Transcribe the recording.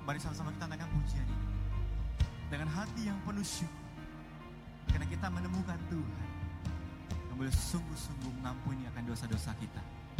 Mari sama-sama kita naikkan pujian ini dengan hati yang penuh syukur, karena kita menemukan Tuhan yang boleh sungguh-sungguh mengampuni akan dosa-dosa kita.